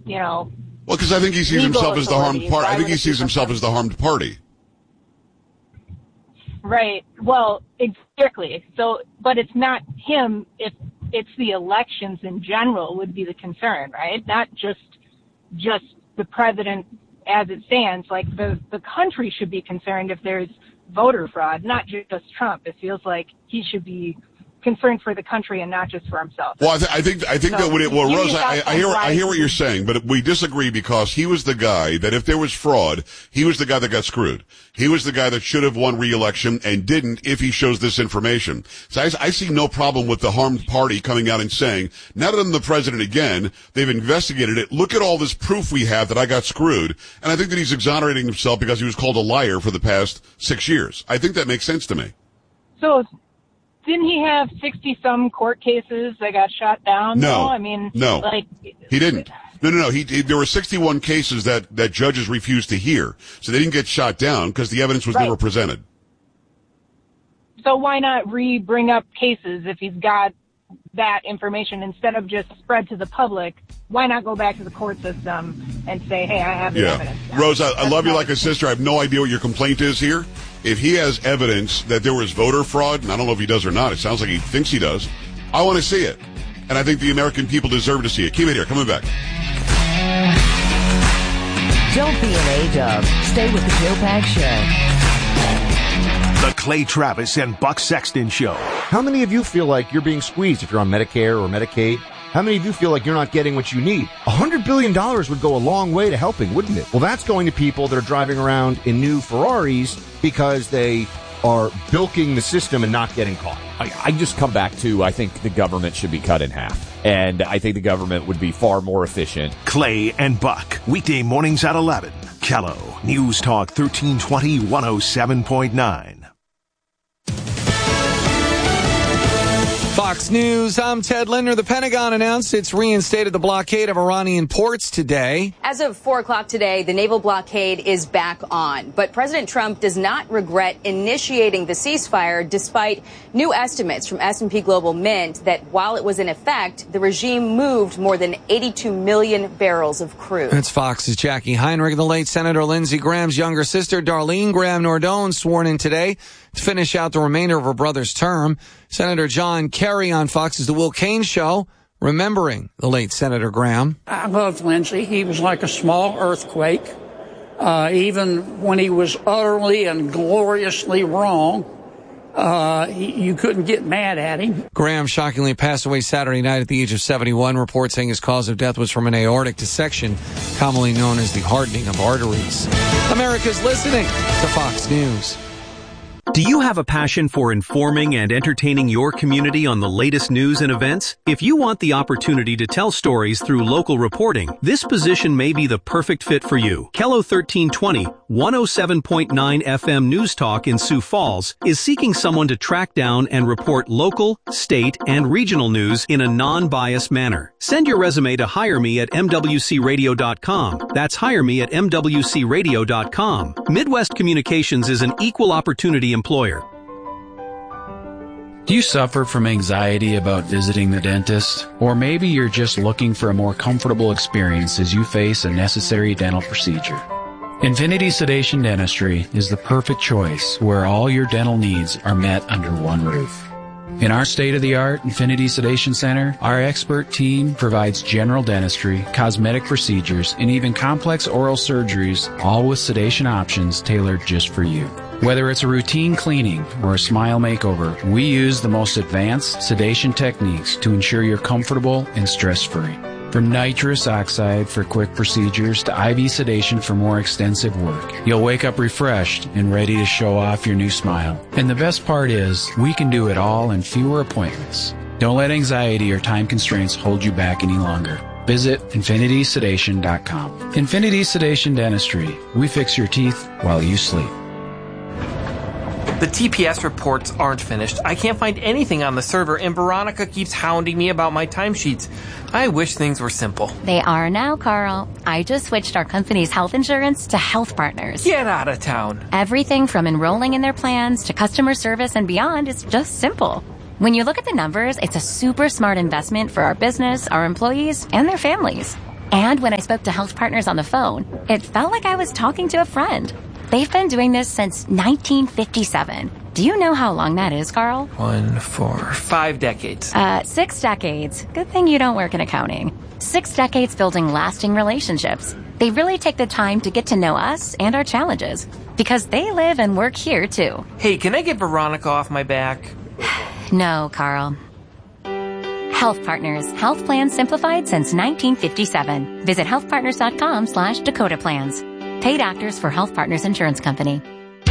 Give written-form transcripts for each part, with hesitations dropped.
Well, because I think he sees himself as the harmed party. I think he sees himself as the harmed party. Right. Well, exactly. So, but it's not him. It's the elections in general would be the concern, right? Not just the president as it stands. Like the country should be concerned if there's voter fraud, not just Trump. It feels like he should be concerned for the country and not just for himself. Well, I think that would Rose, I hear what you're saying, but we disagree because he was the guy that if there was fraud, he was the guy that got screwed. He was the guy that should have won re-election and didn't if he shows this information. So I see no problem with the harmed party coming out and saying, now that I'm the president again, they've investigated it. Look at all this proof we have that I got screwed. And I think that he's exonerating himself because he was called a liar for the past 6 years. I think that makes sense to me. So, didn't he have 60-some court cases that got shot down? No. No. He didn't. No. There were 61 cases that judges refused to hear. So they didn't get shot down because the evidence was never presented. So why not bring up cases if he's got that information instead of just spread to the public? Why not go back to the court system and say, hey, I have the evidence now. Rose, I love you like a sister. I have no idea what your complaint is here. If he has evidence that there was voter fraud, and I don't know if he does or not, it sounds like he thinks he does, I want to see it. And I think the American people deserve to see it. Keep it here. Coming back. Don't be an A-dub. Stay with the Joe Pags Show. The Clay Travis and Buck Sexton Show. How many of you feel like you're being squeezed if you're on Medicare or Medicaid? How many of you feel like you're not getting what you need? $100 billion would go a long way to helping, wouldn't it? Well, that's going to people that are driving around in new Ferraris because they are bilking the system and not getting caught. I just come back to, I think the government should be cut in half. And I think the government would be far more efficient. Clay and Buck, weekday mornings at 11. Kello, News Talk 1320, 107.9. Fox News, I'm Ted Linder. The Pentagon announced it's reinstated the blockade of Iranian ports today. As of 4 o'clock today, the naval blockade is back on. But President Trump does not regret initiating the ceasefire despite new estimates from S&P Global Mint that while it was in effect, the regime moved more than 82 million barrels of crude. That's Fox's Jackie Heinrich. The late Senator Lindsey Graham's younger sister, Darlene Graham Nordone, sworn in today to finish out the remainder of her brother's term. Senator John Kerry on Fox's The Will Cain Show, remembering the late Senator Graham. I loved Lindsey. He was like a small earthquake. Even when he was utterly and gloriously wrong, you couldn't get mad at him. Graham shockingly passed away Saturday night at the age of 71. Reports saying his cause of death was from an aortic dissection, commonly known as the hardening of arteries. America's listening to Fox News. Do you have a passion for informing and entertaining your community on the latest news and events? If you want the opportunity to tell stories through local reporting, this position may be the perfect fit for you. Kello 1320, 107.9 FM News Talk in Sioux Falls is seeking someone to track down and report local, state, and regional news in a non-biased manner. Send your resume to hireme@mwcradio.com. That's hireme@mwcradio.com. Midwest Communications is an equal opportunity employer. Do you suffer from anxiety about visiting the dentist? Or maybe you're just looking for a more comfortable experience as you face a necessary dental procedure. Infinity Sedation Dentistry is the perfect choice where all your dental needs are met under one roof. In our state-of-the-art Infinity Sedation Center, our expert team provides general dentistry, cosmetic procedures, and even complex oral surgeries, all with sedation options tailored just for you. Whether it's a routine cleaning or a smile makeover, we use the most advanced sedation techniques to ensure you're comfortable and stress-free. From nitrous oxide for quick procedures to IV sedation for more extensive work, you'll wake up refreshed and ready to show off your new smile. And the best part is, we can do it all in fewer appointments. Don't let anxiety or time constraints hold you back any longer. Visit infinitysedation.com. Infinity Sedation Dentistry. We fix your teeth while you sleep. The TPS reports aren't finished. I can't find anything on the server, and Veronica keeps hounding me about my timesheets. I wish things were simple. They are now, Carl. I just switched our company's health insurance to Health Partners. Get out of town. Everything from enrolling in their plans to customer service and beyond is just simple. When you look at the numbers, it's a super smart investment for our business, our employees, and their families. And when I spoke to Health Partners on the phone, it felt like I was talking to a friend. They've been doing this since 1957. Do you know how long that is, Carl? 1, 4, 5 decades. 6 decades. Good thing you don't work in accounting. 6 decades building lasting relationships. They really take the time to get to know us and our challenges, because they live and work here, too. Hey, can I get Veronica off my back? No, Carl. Health Partners. Health plans simplified since 1957. Visit healthpartners.com/Dakota Plans. Paid actors for Health Partners Insurance Company.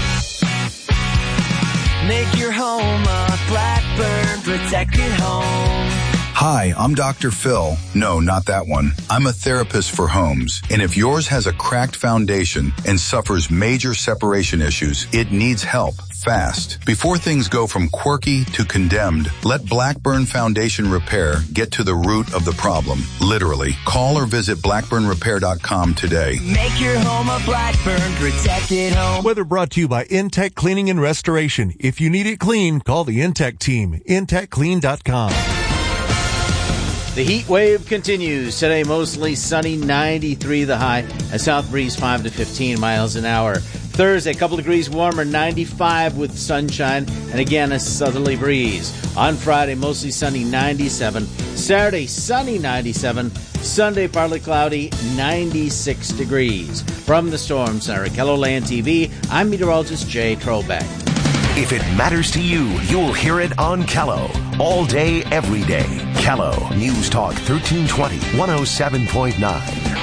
Make your home a Blackburn protected home. Hi, I'm Dr. Phil. No, not that one. I'm a therapist for homes. And if yours has a cracked foundation and suffers major separation issues, it needs help fast. Before things go from quirky to condemned, let Blackburn Foundation Repair get to the root of the problem. Literally. Call or visit blackburnrepair.com today. Make your home a Blackburn protected home. Weather brought to you by Intech Cleaning and Restoration. If you need it clean, call the Intech team. IntechClean.com. The heat wave continues. Today, mostly sunny, 93 the high. A south breeze 5 to 15 miles an hour. Thursday, a couple degrees warmer, 95 with sunshine, and again, a southerly breeze. On Friday, mostly sunny, 97. Saturday, sunny, 97. Sunday, partly cloudy, 96 degrees. From the Storm Center at KELOLAND TV, I'm meteorologist Jay Trobeck. If it matters to you, you'll hear it on KELO. All day, every day. KELO News Talk 1320, 107.9.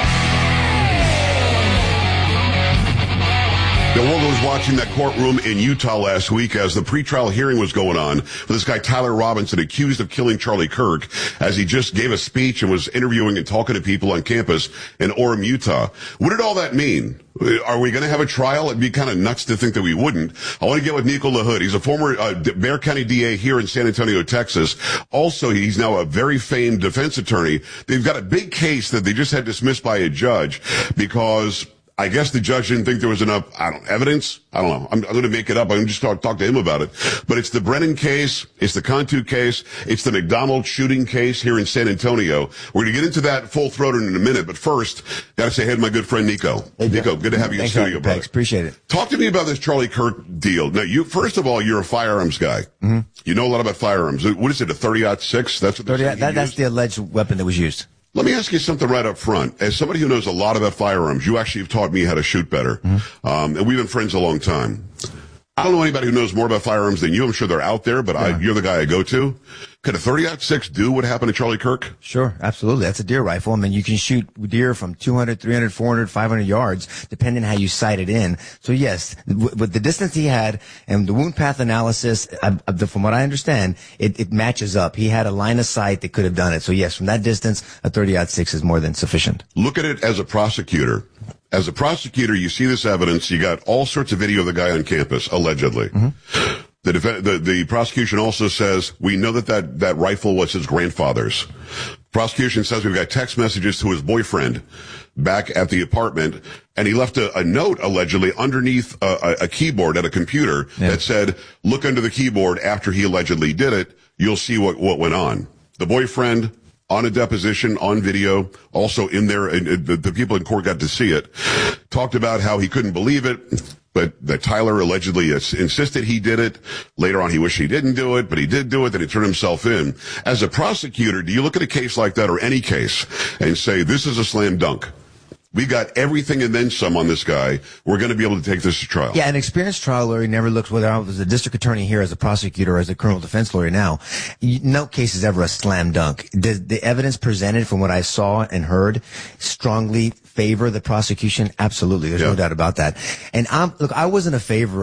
The world was watching that courtroom in Utah last week as the pretrial hearing was going on with this guy, Tyler Robinson, accused of killing Charlie Kirk, as he just gave a speech and was interviewing and talking to people on campus in Orem, Utah. What did all that mean? Are we going to have a trial? It'd be kind of nuts to think that we wouldn't. I want to get with Nico LaHood. He's a former Bexar County DA here in San Antonio, Texas. Also, he's now a very famed defense attorney. They've got a big case that they just had dismissed by a judge because I guess the judge didn't think there was enough, evidence. I don't know. I'm going to make it up. I'm just talk to him about it. But it's the Brennan case. It's the Cantu case. It's the McDonald shooting case here in San Antonio. We're going to get into that full-throated in a minute. But first, got to say hey to my good friend Nico. Hey, Nico, good to have you in studio, brother. Thanks. Appreciate it. Talk to me about this Charlie Kirk deal. Now, first of all, you're a firearms guy. Mm-hmm. You know a lot about firearms. What is it, a 30-06? That's what that's the alleged weapon that was used. Let me ask you something right up front. As somebody who knows a lot about firearms, you actually have taught me how to shoot better. Mm-hmm. And we've been friends a long time. I don't know anybody who knows more about firearms than you. I'm sure they're out there, but you're the guy I go to. Could a 30-06 do what happened to Charlie Kirk? Sure, absolutely. That's a deer rifle. I mean, you can shoot deer from 200, 300, 400, 500 yards, depending on how you sight it in. So yes, with the distance he had and the wound path analysis, from what I understand, it matches up. He had a line of sight that could have done it. So yes, from that distance, a 30-06 is more than sufficient. Look at it as a prosecutor. As a prosecutor, you see this evidence. You got all sorts of video of the guy on campus, allegedly. Mm-hmm. The prosecution also says, we know that rifle was his grandfather's. Prosecution says we've got text messages to his boyfriend back at the apartment, and he left a note, allegedly, underneath a keyboard at a computer that said, look under the keyboard after he allegedly did it. You'll see what went on. The boyfriend, on a deposition, on video, also in there, and the people in court got to see it, talked about how he couldn't believe it, but that Tyler allegedly insisted he did it. Later on, he wished he didn't do it, but he did do it, then he turned himself in. As a prosecutor, do you look at a case like that, or any case, and say, this is a slam dunk? We got everything and then some on this guy. We're going to be able to take this to trial. Yeah, an experienced trial lawyer never looks, whether I was a district attorney here as a prosecutor or as a criminal defense lawyer now, no case is ever a slam dunk. The evidence presented from what I saw and heard strongly favor the prosecution? Absolutely. There's no doubt about that. And I wasn't a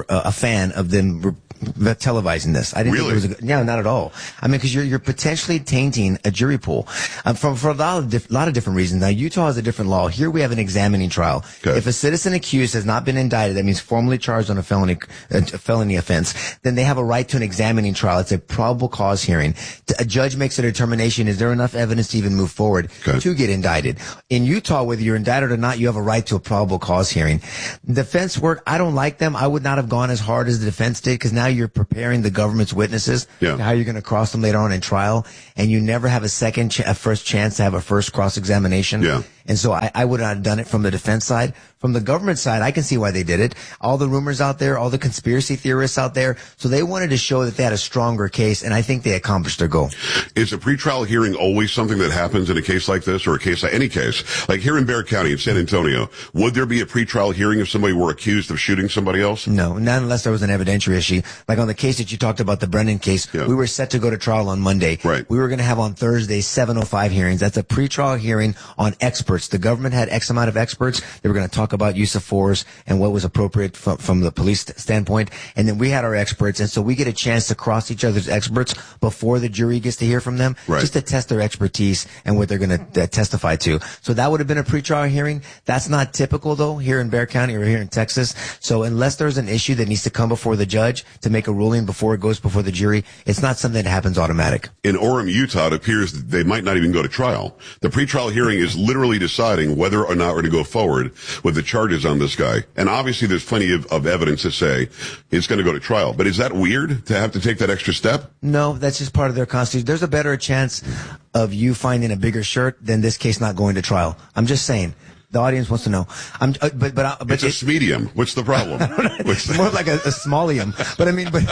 fan of them televising this. I didn't think it was not at all. I mean, because you're potentially tainting a jury pool for a lot of different reasons. Now, Utah has a different law. Here we have an examining trial. Okay. If a citizen accused has not been indicted, that means formally charged on a felony offense, then they have a right to an examining trial. It's a probable cause hearing. A judge makes a determination, is there enough evidence to even move forward to get indicted? In Utah, whether you're indicted or not, you have a right to a probable cause hearing. Defense work, I don't like them. I would not have gone as hard as the defense did, because now you're preparing the government's witnesses, how you're going to cross them later on in trial, and you never have a first chance to have a first cross-examination. Yeah. And so I would not have done it from the defense side. From the government side, I can see why they did it. All the rumors out there, all the conspiracy theorists out there. So they wanted to show that they had a stronger case, and I think they accomplished their goal. Is a pretrial hearing always something that happens in a case like this, or any case? Like here in Bexar County in San Antonio, would there be a pretrial hearing if somebody were accused of shooting somebody else? No, not unless there was an evidentiary issue. Like on the case that you talked about, the Brennan case, we were set to go to trial on Monday. Right. We were going to have on Thursday 7:05 hearings. That's a pretrial hearing on experts. The government had X amount of experts. They were going to talk about use of force and what was appropriate from the police standpoint. And then we had our experts. And so we get a chance to cross each other's experts before the jury gets to hear from them, just to test their expertise and what they're going to testify to. So that would have been a pretrial hearing. That's not typical, though, here in Bexar County or here in Texas. So unless there's an issue that needs to come before the judge to make a ruling before it goes before the jury, it's not something that happens automatic. In Orem, Utah, it appears that they might not even go to trial. The pretrial hearing is literally deciding whether or not we're to go forward with the charges on this guy. And obviously there's plenty of evidence to say it's going to go to trial. But is that weird to have to take that extra step? No, that's just part of their constitution. There's a better chance of you finding a bigger shirt than this case not going to trial. I'm just saying. The audience wants to know. It's a medium. What's the problem? It's more like a smallium. But I mean,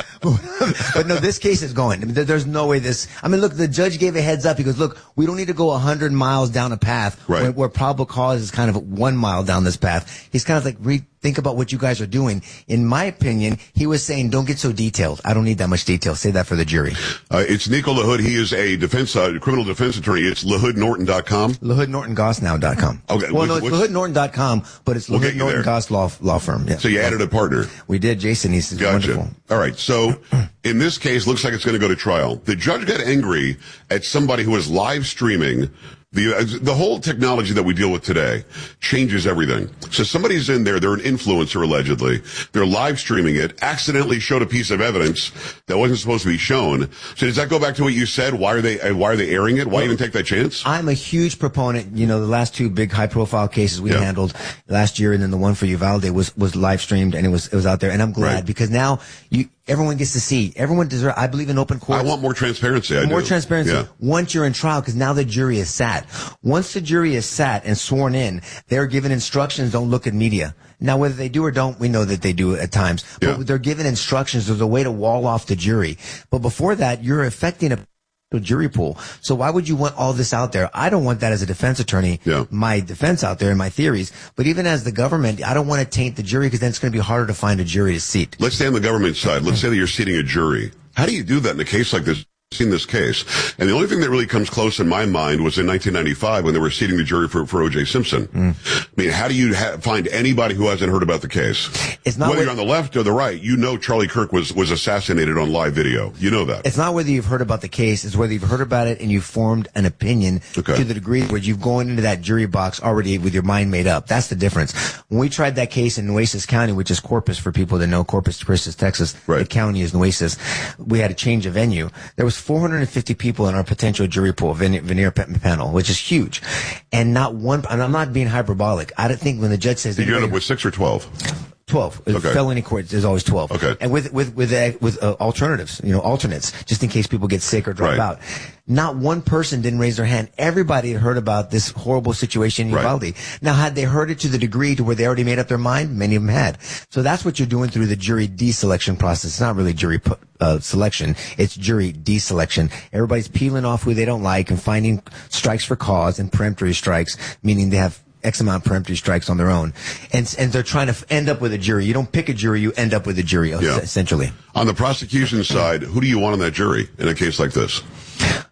but no, this case is going. I mean, there's no way look, the judge gave a heads up. He goes, look, we don't need to go 100 miles down a path where probable cause is kind of 1 mile down this path. He's kind of like, think about what you guys are doing. In my opinion, he was saying, don't get so detailed. I don't need that much detail. Say that for the jury. It's Nico LaHood. He is a criminal defense attorney. It's LaHoodNorton.com. LaHoodNortonGoss.com. Okay. Well, no, it's LaHoodNorton.com, but it's LaHood Norton Goss law firm. Yeah. So you added a partner. We did. Jason, he's wonderful. All right. So in this case, looks like it's going to go to trial. The judge got angry at somebody who was live streaming. The whole technology that we deal with today changes everything. So somebody's in there, they're an influencer allegedly. They're live streaming it, accidentally showed a piece of evidence that wasn't supposed to be shown. So does that go back to what you said? Why are they airing it? Why even take that chance? I'm a huge proponent. You know, the last two big high profile cases we handled last year, and then the one for Uvalde was live streamed, and it was out there. And I'm glad because now everyone gets to see. Everyone deserves. I believe in open court. I want more transparency. More transparency once you're in trial, because now the jury is sat. Once the jury is sat and sworn in, they're given instructions. Don't look at media. Now, whether they do or don't, we know that they do at times. But they're given instructions. There's a way to wall off the jury. But before that, you're affecting a jury pool. So why would you want all this out there? I don't want that as a defense attorney, my defense out there and my theories. But even as the government, I don't want to taint the jury, because then it's going to be harder to find a jury to seat. Let's stay on the government side. Let's say that you're seating a jury. How do you do that in a case like this? Seen this case, and the only thing that really comes close in my mind was in 1995 when they were seating the jury for O.J. Simpson. I mean, how do you find anybody who hasn't heard about the case? It's not whether you're on the left or the right. You know, Charlie Kirk was assassinated on live video. You know that. It's not whether you've heard about the case; it's whether you've heard about it and you've formed an opinion to the degree where you've gone into that jury box already with your mind made up. That's the difference. When we tried that case in Nueces County, which is Corpus for people that know Corpus Christi, Texas, the county is Nueces. We had a change of venue. There was 450 people in our potential jury pool, veneer panel, which is huge. And not one, and I'm not being hyperbolic. I don't think when the judge says... Did you end up with 6 or 12? 12. Felony court, there's always 12. Okay. And with alternatives, alternates, just in case people get sick or drop out. Not one person didn't raise their hand. Everybody had heard about this horrible situation in Uvalde. Now, had they heard it to the degree to where they already made up their mind? Many of them had. So that's what you're doing through the jury deselection process. It's not really jury selection. It's jury deselection. Everybody's peeling off who they don't like and finding strikes for cause and peremptory strikes, meaning they have X amount of peremptory strikes on their own. And they're trying to end up with a jury. You don't pick a jury, you end up with a jury, essentially. On the prosecution side, who do you want on that jury in a case like this?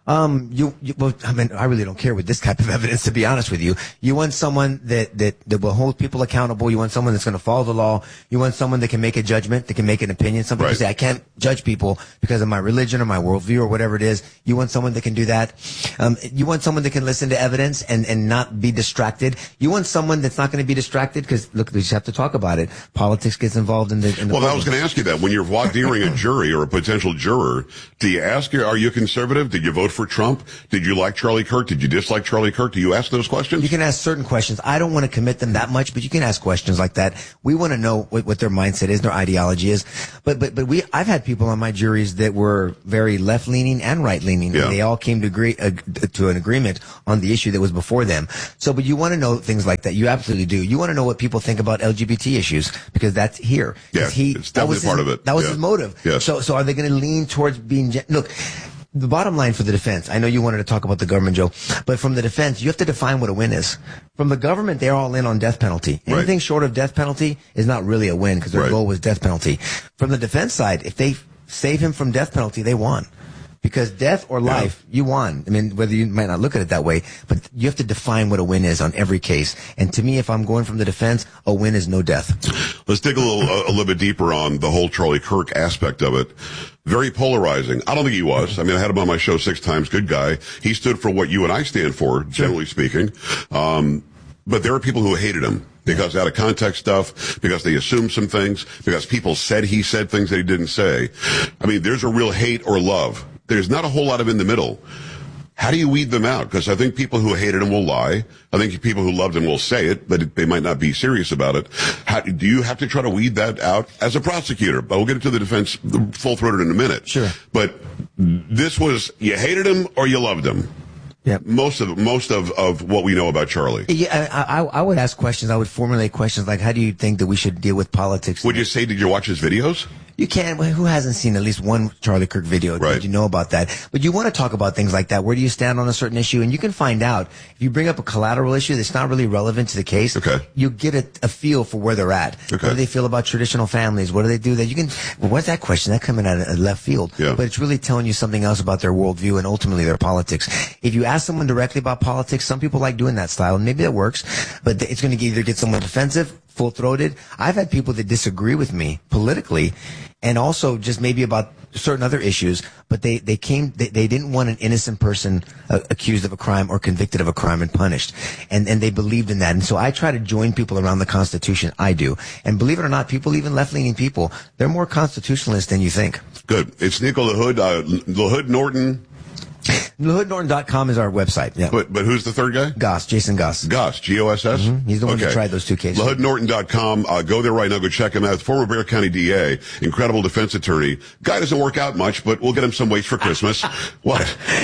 Well, I mean, I really don't care with this type of evidence, to be honest with you. You want someone that will hold people accountable. You want someone that's going to follow the law. You want someone that can make a judgment, that can make an opinion. Some people say, I can't judge people because of my religion or my worldview or whatever it is. You want someone that can do that. You want someone that can listen to evidence and not be distracted. You want someone that's not going to be distracted because, look, we just have to talk about it. Politics gets involved in the Well, I was going to ask you that. When you're voir diring a jury or a potential juror, do you ask, are you conservative? Did you vote for Trump? Did you like Charlie Kirk? Did you dislike Charlie Kirk? Do you ask those questions? You can ask certain questions. I don't want to commit them that much, but you can ask questions like that. We want to know what their mindset is, their ideology is. But I've had people on my juries that were very left leaning and right leaning, and they all came to an agreement on the issue that was before them. So, but you want to know things like that. You absolutely do. You want to know what people think about LGBT issues because that's here. Yeah, it's definitely part of it. That was his motive. Yes. So are they going to lean towards being? Look. The bottom line for the defense, I know you wanted to talk about the government, Joe, but from the defense, you have to define what a win is. From the government, they're all in on death penalty. Anything short of death penalty is not really a win because their goal was death penalty. From the defense side, if they save him from death penalty, they won. Because death or life, you won. I mean, whether you might not look at it that way, but you have to define what a win is on every case. And to me, if I'm going from the defense, a win is no death. Let's dig a little bit deeper on the whole Charlie Kirk aspect of it. Very polarizing. I don't think he was. I mean, I had him on my show 6 times. Good guy. He stood for what you and I stand for, generally speaking. But there are people who hated him because out of context stuff, because they assumed some things, because people said he said things that he didn't say. I mean, there's a real hate or love. There's not a whole lot of in the middle. How do you weed them out? Because I think people who hated him will lie. I think people who loved him will say it, but they might not be serious about it. Do you have to try to weed that out as a prosecutor? But we'll get into the defense full-throated in a minute. Sure. But this was, you hated him or you loved him. Yeah. Most of what we know about Charlie. Yeah, I would ask questions. I would formulate questions like, how do you think that we should deal with politics? Would you say, did you watch his videos? You can. Who hasn't seen at least one Charlie Kirk video? Did you know about that? But you want to talk about things like that. Where do you stand on a certain issue? And you can find out if you bring up a collateral issue that's not really relevant to the case. Okay. You get a feel for where they're at. Okay. What do they feel about traditional families? What do they do that you can? Well, what's that question? That coming out of left field. Yeah. But it's really telling you something else about their worldview and ultimately their politics. If you ask someone directly about politics, some people like doing that style, and maybe that works. But it's going to either get someone defensive, full-throated. I've had people that disagree with me politically and also just maybe about certain other issues, but they didn't want an innocent person accused of a crime or convicted of a crime and punished. And they believed in that. And so I try to join people around the Constitution. I do. And believe it or not, people, even left-leaning people, they're more constitutionalist than you think. Good. It's Nico LaHood, LaHood Norton. LaHoodNorton.com is our website. Yeah. But who's the third guy? Goss, Jason Goss. Goss, G-O-S-S? Mm-hmm. He's the one who tried those 2 cases. LaHoodNorton.com. Go there right now. Go check him out. Former Bexar County DA, incredible defense attorney. Guy doesn't work out much, but we'll get him some weights for Christmas. What?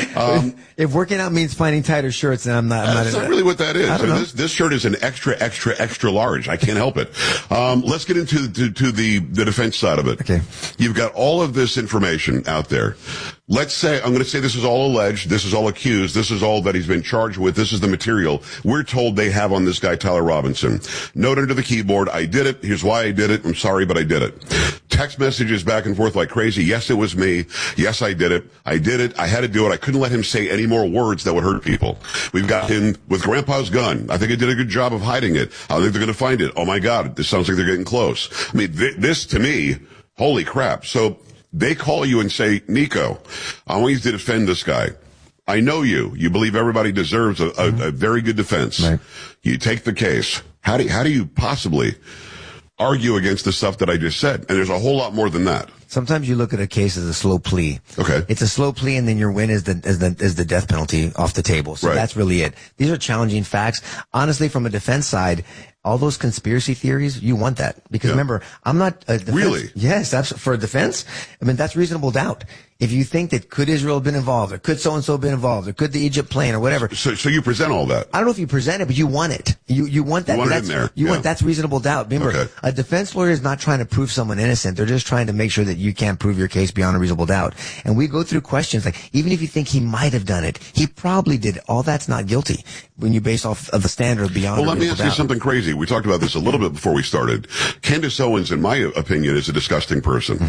If working out means finding tighter shirts, then I'm not. That's not really what that is. This shirt is an extra large. I can't help it. Let's get into the defense side of it. Okay. You've got all of this information out there. Let's say, I'm going to say this is all alleged, this is all accused, this is all that he's been charged with, this is the material we're told they have on this guy, Tyler Robinson. Note under the keyboard, I did it, here's why I did it, I'm sorry, but I did it. Text messages back and forth like crazy, yes, it was me, yes, I did it, I had to do it, I couldn't let him say any more words that would hurt people. We've got him with Grandpa's gun, I think he did a good job of hiding it, I think they're going to find it, oh my God, this sounds like they're getting close. I mean, this to me, holy crap. So, they call you and say, Nico, I want you to defend this guy. I know you. You believe everybody deserves a very good defense. Right. You take the case. How do you possibly argue against the stuff that I just said? And there's a whole lot more than that. Sometimes you look at a case as a slow plea. Okay. It's a slow plea, and then your win is the death penalty off the table. So that's really it. These are challenging facts. Honestly, from a defense side, all those conspiracy theories, you want that. Because remember, I'm not a defense. Really? Yes, that's for a defense. I mean, that's reasonable doubt. If you think that could Israel have been involved, or could so-and-so have been involved, or could the Egypt plane, or whatever. So you present all that? I don't know if you present it, but you want it. You want that. You want it in there. That's reasonable doubt. Remember, a defense lawyer is not trying to prove someone innocent. They're just trying to make sure that you can't prove your case beyond a reasonable doubt. And we go through questions like, even if you think he might have done it, he probably did. All that's not guilty when you base off of the standard of beyond a reasonable doubt. Well, let me ask you something crazy. We talked about this a little bit before we started. Candace Owens, in my opinion, is a disgusting person. Mm-hmm.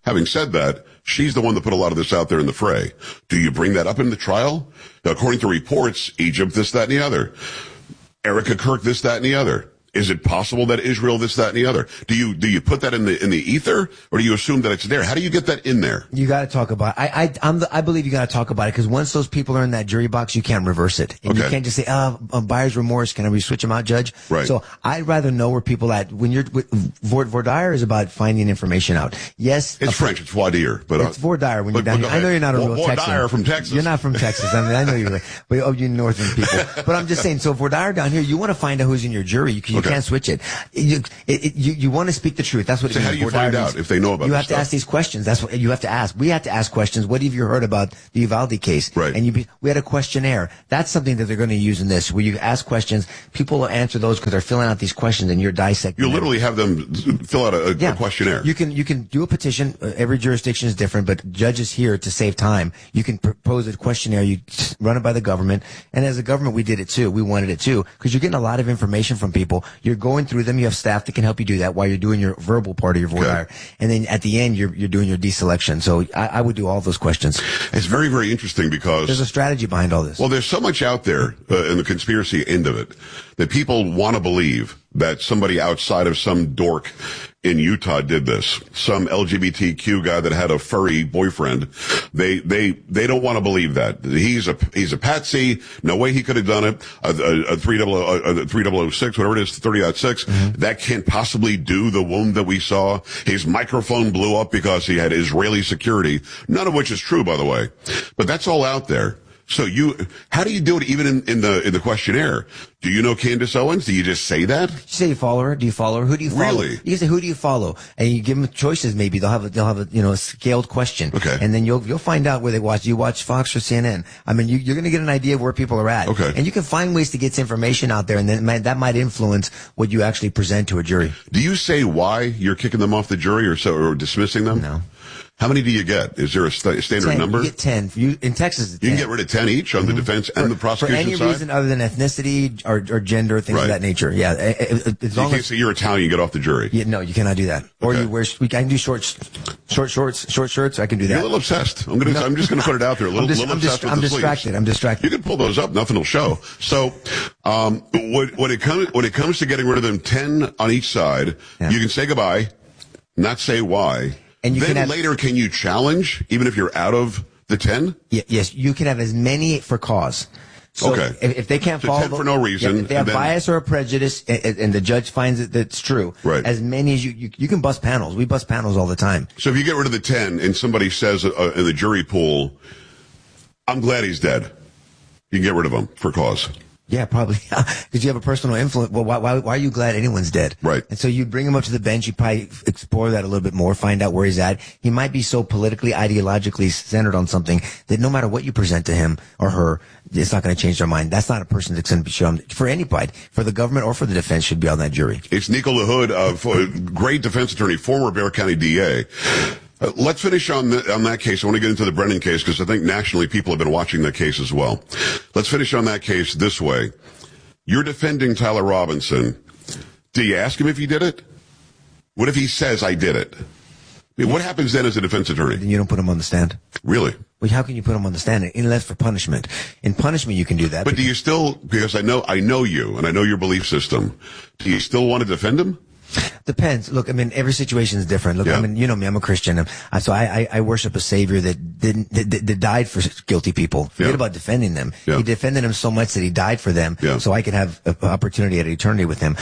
Having said that, she's the one that put a lot of this out there in the fray. Do you bring that up in the trial? Now, according to reports, Egypt, this, that, and the other. Erica Kirk, this, that, and the other. Is it possible that Israel, this, that, and the other? Do you put that in the ether, or do you assume that it's there? How do you get that in there? You got to talk about it. I believe you got to talk about it, because once those people are in that jury box, you can't reverse it. And you can't just say, buyer's remorse. Can we switch them out, Judge? Right. So I'd rather know where people at. When you're voir dire is about finding information out. Yes. It's French. It's voir dire. But, it's voir dire when you're down here. I know you're not a real Texan. Voir dire from Texas. You're not from Texas. I mean, I know you're but you northern people. But I'm just saying, so voir dire down here, you want to find out who's in your jury. You can't switch it. You want to speak the truth. That's what it means. So how do you find out if they know about this? You have to ask these questions. That's what you have to ask. We have to ask questions. What have you heard about the Uvalde case? Right. And we had a questionnaire. That's something that they're going to use in this, where you ask questions. People will answer those because they're filling out these questions, and you're dissecting. You literally have them fill out a questionnaire. You can do a petition. Every jurisdiction is different, but judges here to save time. You can propose a questionnaire. You run it by the government, and as a government, we did it too. We wanted it too, because you're getting a lot of information from people. You're going through them. You have staff that can help you do that while you're doing your verbal part of your voir dire. And then at the end, you're doing your deselection. So I would do all those questions. It's very, very interesting because there's a strategy behind all this. Well, there's so much out there in the conspiracy end of it that people want to believe that somebody outside of some dork in Utah did this. Some LGBTQ guy that had a furry boyfriend. They don't want to believe that. He's a patsy. No way he could have done it. A 3006, whatever it is, 30.6. Mm-hmm. That can't possibly do the wound that we saw. His microphone blew up because he had Israeli security. None of which is true, by the way. But that's all out there. So how do you do it even in the questionnaire? Do you know Candace Owens? Do you just say that? You say you follow her. Do you follow her? Who do you follow? Really? You can say, who do you follow? And you give them choices. Maybe they'll have a scaled question. Okay. And then you'll find out where they watch. Do you watch Fox or CNN? I mean, you're going to get an idea of where people are at. Okay. And you can find ways to get this information out there, and then that might influence what you actually present to a jury. Do you say why you're kicking them off the jury or dismissing them? No. How many do you get? Is there a standard 10. number? You get 10. In Texas, it's 10. You can get rid of 10 each on the defense and the prosecution side? For any reason other than ethnicity or gender, things of that nature. Yeah. You can't say you're Italian, you get off the jury. Yeah, no, you cannot do that. Or you wear, I can do short shirts, I can do that. You're a little obsessed. I'm just gonna put it out there. I'm distracted. I'm distracted. You can pull those up, nothing will show. So, when it comes to getting rid of them 10 on each side, you can say goodbye, not say why. And then later, can you challenge, even if you're out of the 10? Yes, you can have as many for cause. So if they can't follow 10 for no reason, if they have bias or a prejudice, and the judge finds it that's true, right. As many as you can bust panels. We bust panels all the time. So if you get rid of the 10 and somebody says in the jury pool, "I'm glad he's dead," you can get rid of him for cause. Yeah, probably. Because you have a personal influence. Well, why are you glad anyone's dead? Right. And so you bring him up to the bench. You probably explore that a little bit more, find out where he's at. He might be so politically, ideologically centered on something that no matter what you present to him or her, it's not going to change their mind. That's not a person that's going to be shown for anybody, for the government or for the defense, should be on that jury. It's Nico LaHood, great defense attorney, former Bexar County DA. Let's finish on that case. I want to get into the Brennan case because I think nationally people have been watching that case as well. Let's finish on that case this way. You're defending Tyler Robinson. Do you ask him if he did it? What if he says, "I did it"? I mean, what happens then as a defense attorney? Then you don't put him on the stand. Really? Well, how can you put him on the stand unless for punishment? In punishment, you can do that. But do you still, because I know you and I know your belief system, do you still want to defend him? Depends. Look, I mean, every situation is different. Look, I mean, you know me, I'm a Christian. So I worship a savior that died for guilty people. Forget about defending them. He defended them so much that he died for them. So I can have an opportunity at eternity with him.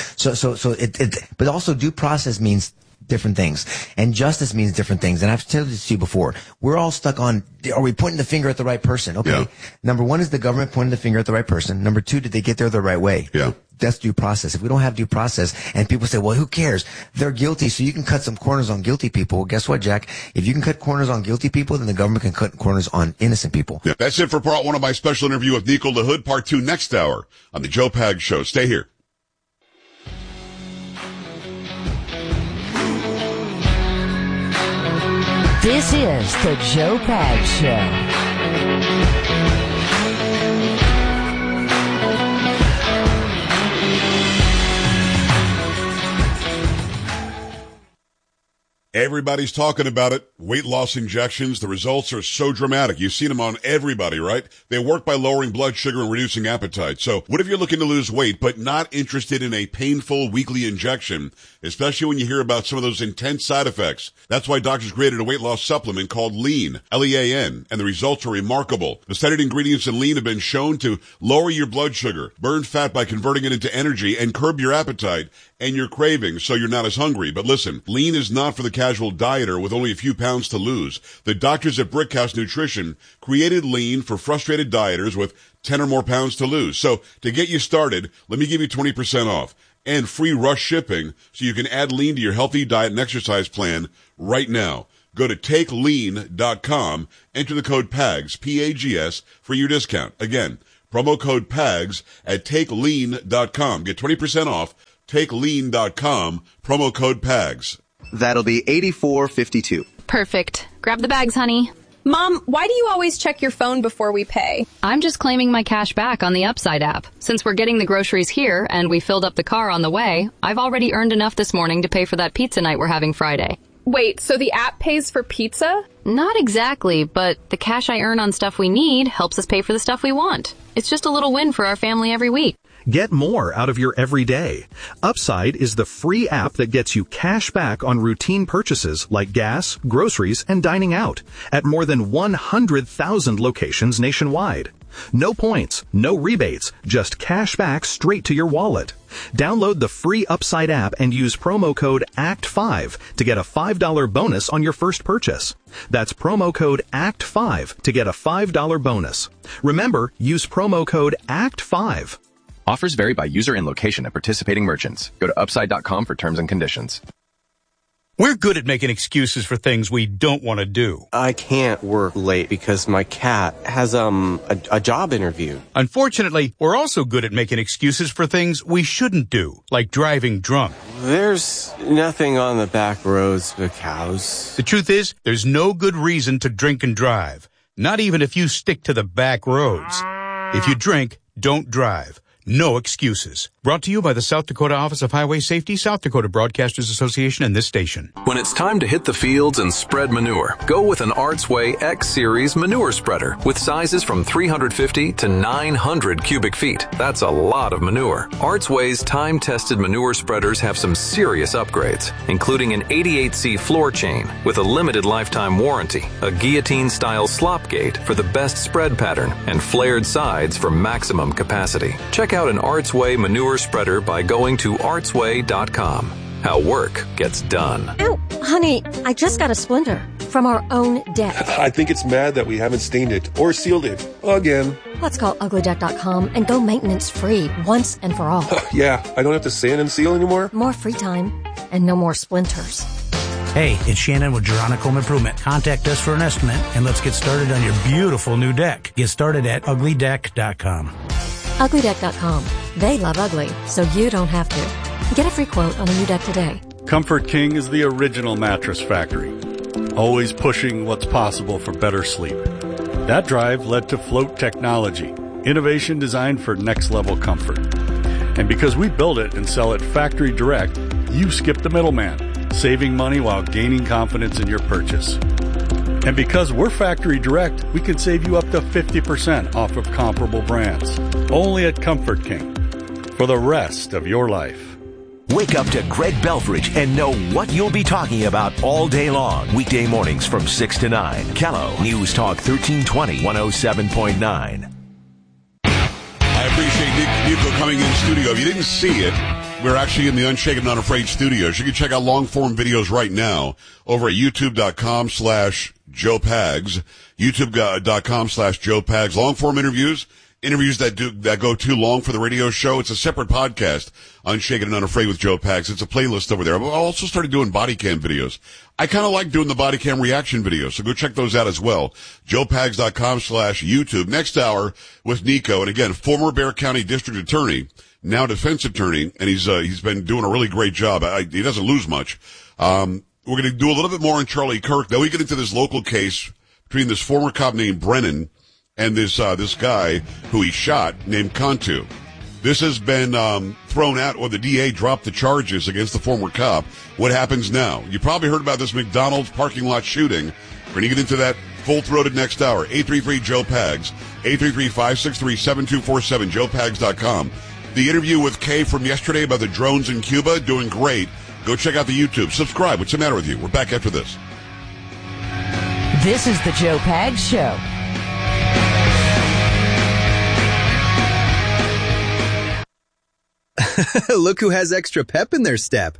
But also due process means different things. And justice means different things. And I've told this to you before. We're all stuck on, are we pointing the finger at the right person? Okay. Yeah. Number one, is the government pointing the finger at the right person? Number two, did they get there the right way? Yeah. That's due process. If we don't have due process and people say, well, who cares? They're guilty, so you can cut some corners on guilty people. Well, guess what, Jack? If you can cut corners on guilty people, then the government can cut corners on innocent people. Yeah. That's it for part one of my special interview with Nico LaHood. Part two next hour on the Joe Pags Show. Stay here. This is the Joe Pags Show. Everybody's talking about it. Weight loss injections. The results are so dramatic. You've seen them on everybody, right? They work by lowering blood sugar and reducing appetite. So what if you're looking to lose weight, but not interested in a painful weekly injection, especially when you hear about some of those intense side effects? That's why doctors created a weight loss supplement called Lean, L-E-A-N, and the results are remarkable. The studied ingredients in Lean have been shown to lower your blood sugar, burn fat by converting it into energy, and curb your appetite and your cravings so you're not as hungry. But listen, Lean is not for the casual dieter with only a few pounds to lose. The doctors at Brickhouse Nutrition created Lean for frustrated dieters with 10 or more pounds to lose. So to get you started, let me give you 20% off and free rush shipping so you can add Lean to your healthy diet and exercise plan right now. Go to takelean.com, enter the code PAGS, P-A-G-S, for your discount. Again, promo code PAGS at takelean.com. Get 20% off. TakeLean.com, promo code PAGS. That'll be $84.52. Perfect. Grab the bags, honey. Mom, why do you always check your phone before we pay? I'm just claiming my cash back on the Upside app. Since we're getting the groceries here and we filled up the car on the way, I've already earned enough this morning to pay for that pizza night we're having Friday. Wait, so the app pays for pizza? Not exactly, but the cash I earn on stuff we need helps us pay for the stuff we want. It's just a little win for our family every week. Get more out of your everyday. Upside is the free app that gets you cash back on routine purchases like gas, groceries, and dining out at more than 100,000 locations nationwide. No points, no rebates, just cash back straight to your wallet. Download the free Upside app and use promo code ACT5 to get a $5 bonus on your first purchase. That's promo code ACT5 to get a $5 bonus. Remember, use promo code ACT5. Offers vary by user and location at participating merchants. Go to upside.com for terms and conditions. We're good at making excuses for things we don't want to do. I can't work late because my cat has a job interview. Unfortunately, we're also good at making excuses for things we shouldn't do, like driving drunk. There's nothing on the back roads but cows. The truth is, there's no good reason to drink and drive, not even if you stick to the back roads. If you drink, don't drive. No excuses. Brought to you by the South Dakota Office of Highway Safety, South Dakota Broadcasters Association, and this station. When it's time to hit the fields and spread manure, go with an Artsway X Series manure spreader with sizes from 350 to 900 cubic feet. That's a lot of manure. Artsway's time-tested manure spreaders have some serious upgrades, including an 88C floor chain with a limited lifetime warranty, a guillotine-style slop gate for the best spread pattern, and flared sides for maximum capacity. Check out an Artsway manure spreader by going to artsway.com. How work gets done. Ow, honey, I just got a splinter from our own deck. I think it's mad that we haven't stained it or sealed it again. Let's call uglydeck.com and go maintenance free once and for all. Yeah, I don't have to sand and seal anymore. More free time and no more splinters. Hey, it's Shannon with Geronica Home Improvement. Contact us for an estimate and let's get started on your beautiful new deck. Get started at uglydeck.com. Uglydeck.com. They love ugly, so you don't have to. Get a free quote on a new deck today. Comfort King is the original mattress factory, always pushing what's possible for better sleep. That drive led to Float Technology, innovation designed for next-level comfort. And because we build it and sell it factory direct, you skip the middleman, saving money while gaining confidence in your purchase. And because we're factory direct, we can save you up to 50% off of comparable brands. Only at Comfort King. For the rest of your life. Wake up to Greg Belfridge and know what you'll be talking about all day long. Weekday mornings from 6 to 9. Callow News Talk 1320, 107.9. I appreciate Nico coming in studio. If you didn't see it, we're actually in the Unshaken Not Afraid studios. You can check out long-form videos right now over at youtube.com/Joe Pags, youtube.com/Joe Pags. Long-form interviews that go too long for the radio show. It's a separate podcast, Unshaken and Unafraid with Joe Pags. It's a playlist over there. I've also started doing body cam videos. I kind of like doing the body cam reaction videos, so go check those out as well. JoePags.com/YouTube. Next hour with Nico, and again, former Bexar County District Attorney, now defense attorney, and he's been doing a really great job. He doesn't lose much. We're going to do a little bit more on Charlie Kirk. Then we get into this local case between this former cop named Brennan and this guy who he shot named Cantu. This has been thrown out, or the DA dropped the charges against the former cop. What happens now? You probably heard about this McDonald's parking lot shooting. We're going to get into that full-throated next hour. 833-JOE-PAGS, 833-563-7247, joepags.com. The interview with Kay from yesterday about the drones in Cuba, doing great. Go check out the YouTube. Subscribe. What's the matter with you? We're back after this. This is the Joe Pags Show. Look who has extra pep in their step.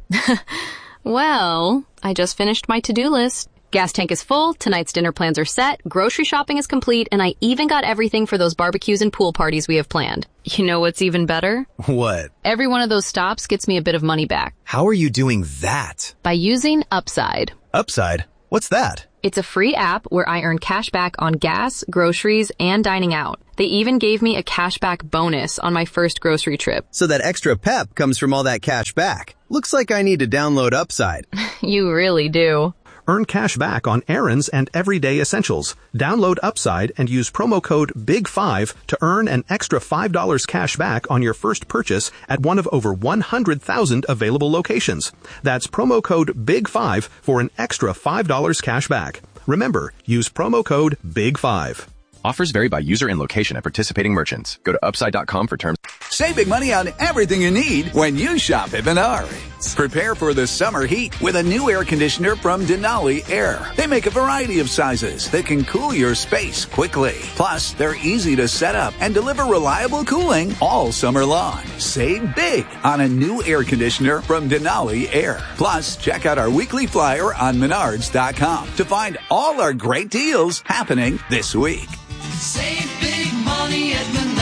Well, I just finished my to-do list. Gas tank is full, tonight's dinner plans are set, grocery shopping is complete, and I even got everything for those barbecues and pool parties we have planned. You know what's even better? What? Every one of those stops gets me a bit of money back. How are you doing that? By using Upside. Upside? What's that? It's a free app where I earn cash back on gas, groceries, and dining out. They even gave me a cashback bonus on my first grocery trip. So that extra pep comes from all that cash back. Looks like I need to download Upside. You really do. Earn cash back on errands and everyday essentials. Download Upside and use promo code BIG5 to earn an extra $5 cash back on your first purchase at one of over 100,000 available locations. That's promo code BIG5 for an extra $5 cash back. Remember, use promo code BIG5. Offers vary by user and location at participating merchants. Go to upside.com for terms. Save big money on everything you need when you shop at Menards. Prepare for the summer heat with a new air conditioner from Denali Air. They make a variety of sizes that can cool your space quickly. Plus, they're easy to set up and deliver reliable cooling all summer long. Save big on a new air conditioner from Denali Air. Plus, check out our weekly flyer on Menards.com to find all our great deals happening this week. Save big money at Menards.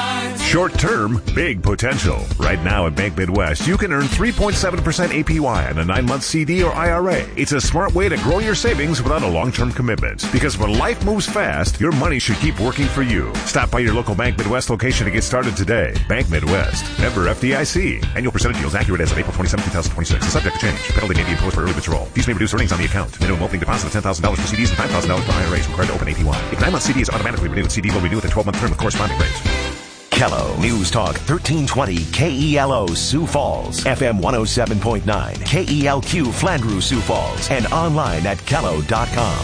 Short term, big potential. Right now at Bank Midwest, you can earn 3.7% APY on a 9-month CD or IRA. It's a smart way to grow your savings without a long-term commitment. Because when life moves fast, your money should keep working for you. Stop by your local Bank Midwest location to get started today. Bank Midwest. Member FDIC. Annual percentage yields accurate as of April 27, 2026. Subject to change. Penalty may be imposed for early withdrawal. These may reduce earnings on the account. Minimum opening deposit of $10,000 for CDs and $5,000 for IRAs required to open APY. If 9-month CD is automatically renewed, CD will renew with a 12-month term with corresponding rate. Kello News Talk 1320 KELO Sioux Falls, FM 107.9 KELQ Flandreau Sioux Falls, and online at Kello.com.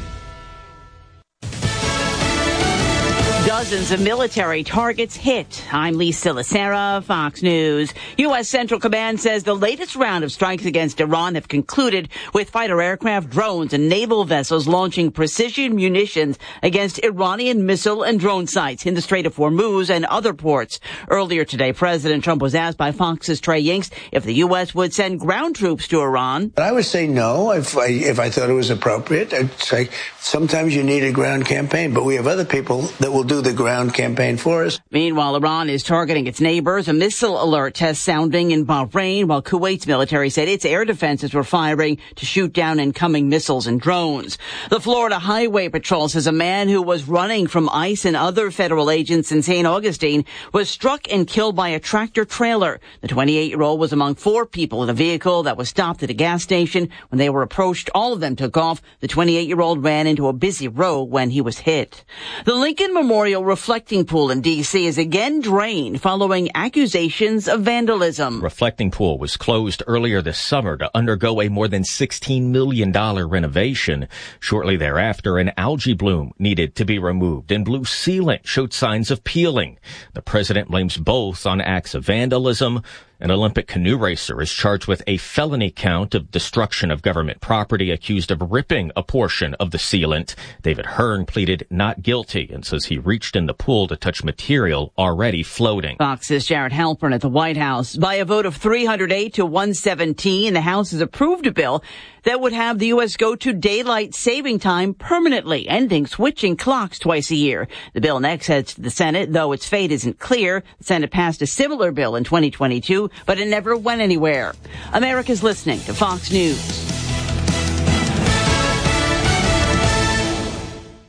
Dozens of military targets hit. I'm Lisa Lacera, Fox News. U.S. Central Command says the latest round of strikes against Iran have concluded with fighter aircraft, drones, and naval vessels launching precision munitions against Iranian missile and drone sites in the Strait of Hormuz and other ports. Earlier today, President Trump was asked by Fox's Trey Yingst if the U.S. would send ground troops to Iran. I would say no if I thought it was appropriate. I'd say sometimes you need a ground campaign, but we have other people that will do the ground campaign for us. Meanwhile, Iran is targeting its neighbors. A missile alert test sounding in Bahrain, while Kuwait's military said its air defenses were firing to shoot down incoming missiles and drones. The Florida Highway Patrol says a man who was running from ICE and other federal agents in St. Augustine was struck and killed by a tractor trailer. The 28-year-old was among 4 people in a vehicle that was stopped at a gas station. When they were approached, all of them took off. The 28-year-old ran into a busy road when he was hit. The Lincoln Memorial Reflecting Pool in D.C. is again drained following accusations of vandalism. Reflecting Pool was closed earlier this summer to undergo a more than $16 million renovation. Shortly thereafter, an algae bloom needed to be removed, and blue sealant showed signs of peeling. The president blames both on acts of vandalism. An Olympic canoe racer is charged with a felony count of destruction of government property, accused of ripping a portion of the sealant. David Hearn pleaded not guilty and says he reached in the pool to touch material already floating. Fox's Jared Halpern at the White House. By a vote of 308 to 117, the House has approved a bill that would have the U.S. go to daylight saving time permanently, ending switching clocks twice a year. The bill next heads to the Senate, though its fate isn't clear. The Senate passed a similar bill in 2022, but it never went anywhere. America's listening to Fox News.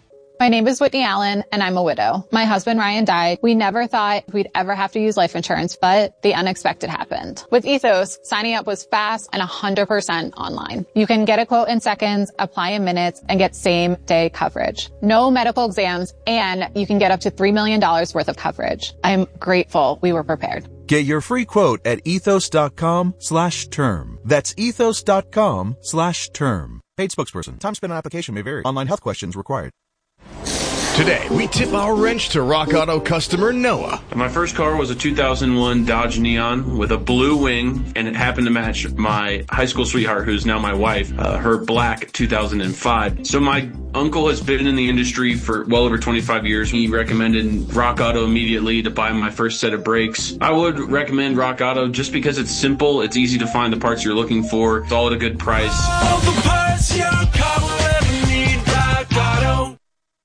My name is Whitney Allen, and I'm a widow. My husband, Ryan, died. We never thought we'd ever have to use life insurance, but the unexpected happened. With Ethos, signing up was fast and 100% online. You can get a quote in seconds, apply in minutes, and get same-day coverage. No medical exams, and you can get up to $3 million worth of coverage. I'm grateful we were prepared. Get your free quote at ethos.com/term. That's ethos.com/term. Paid spokesperson. Time spent on application may vary. Online health questions required. Today, we tip our wrench to Rock Auto customer Noah. My first car was a 2001 Dodge Neon with a blue wing, and it happened to match my high school sweetheart, who's now my wife, her black 2005. So my uncle has been in the industry for well over 25 years. He recommended Rock Auto immediately to buy my first set of brakes. I would recommend Rock Auto just because it's simple, it's easy to find the parts you're looking for, it's all at a good price. All the parts your car will ever need, Rock Auto.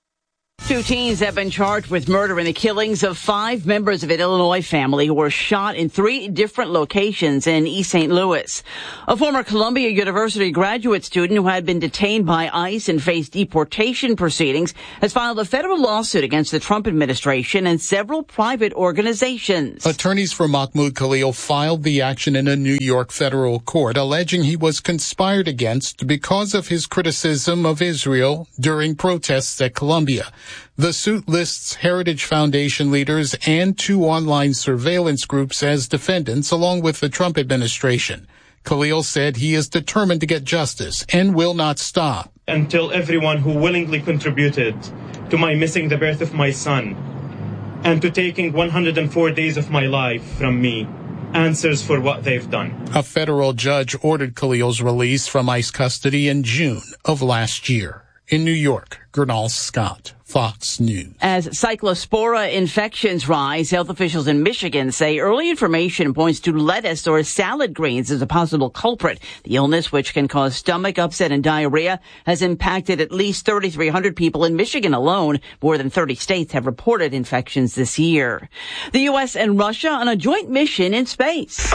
2 teens have been charged with murder in the killings of 5 members of an Illinois family who were shot in 3 different locations in East St. Louis. A former Columbia University graduate student who had been detained by ICE and faced deportation proceedings has filed a federal lawsuit against the Trump administration and several private organizations. Attorneys for Mahmoud Khalil filed the action in a New York federal court, alleging he was conspired against because of his criticism of Israel during protests at Columbia. The suit lists Heritage Foundation leaders and 2 online surveillance groups as defendants, along with the Trump administration. Khalil said he is determined to get justice and will not stop. Until everyone who willingly contributed to my missing the birth of my son and to taking 104 days of my life from me answers for what they've done. A federal judge ordered Khalil's release from ICE custody in June of last year. In New York, Gernal Scott, Fox News. As cyclospora infections rise, health officials in Michigan say early information points to lettuce or salad greens as a possible culprit. The illness, which can cause stomach upset and diarrhea, has impacted at least 3,300 people in Michigan alone. More than 30 states have reported infections this year. The U.S. and Russia on a joint mission in space.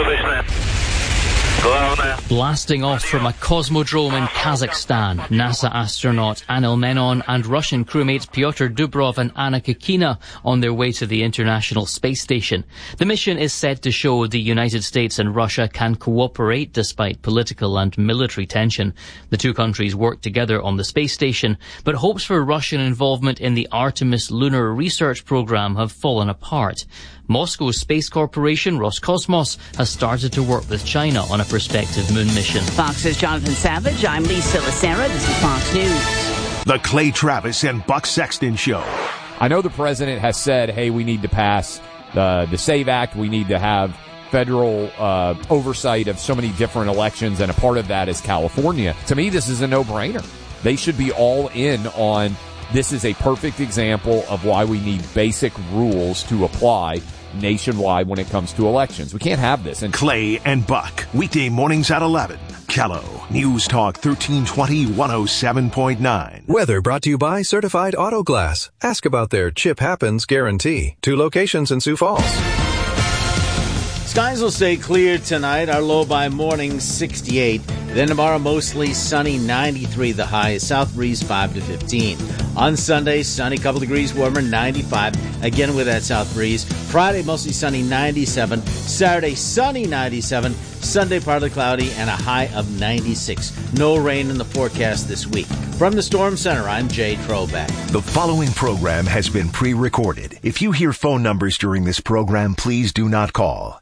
Blasting off from a cosmodrome in Kazakhstan, NASA astronaut Anil Menon and Russian crewmates Pyotr Dubrov and Anna Kikina on their way to the International Space Station. The mission is said to show the United States and Russia can cooperate despite political and military tension. The 2 countries work together on the space station, but hopes for Russian involvement in the Artemis lunar research program have fallen apart. Moscow's space corporation, Roscosmos, has started to work with China on a prospective moon mission. Fox's Jonathan Savage. I'm Lisa Lacera. This is Fox News. The Clay Travis and Buck Sexton Show. I know the president has said, hey, we need to pass the SAVE Act. We need to have federal oversight of so many different elections, and a part of that is California. To me, this is a no-brainer. They should be all in on this. Is a perfect example of why we need basic rules to apply nationwide when it comes to elections. We can't have this. And Clay and Buck, weekday mornings at 11. Kello, News Talk 1320 107.9. Weather brought to you by Certified Auto Glass. Ask about their Chip Happens guarantee. 2 locations in Sioux Falls. Skies will stay clear tonight. Our low by morning 68. Then tomorrow mostly sunny, 93 the high. South breeze 5 to 15. On Sunday, sunny, couple degrees warmer, 95. Again with that south breeze. Friday mostly sunny, 97. Saturday sunny, 97. Sunday partly cloudy and a high of 96. No rain in the forecast this week. From the Storm Center, I'm Jay Troback. The following program has been pre-recorded. If you hear phone numbers during this program, please do not call.